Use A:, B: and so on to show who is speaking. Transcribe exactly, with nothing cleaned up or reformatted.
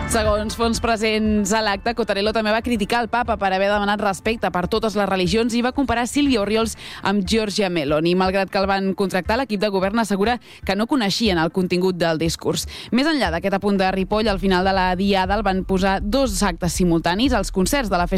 A: Segons fons presents a l'acte, Cottarello també va criticar el papa per haver demanat respecte per totes les religions i va comparar Sílvia Orriols amb Giorgia Meloni. Malgrat que el van contractar, l'equip de govern assegura que no coneixien el contingut del discurs. Més enllà d'aquest apunt de Ripoll, al final de la diada el van posar dos actes simultanis, els concerts de la festa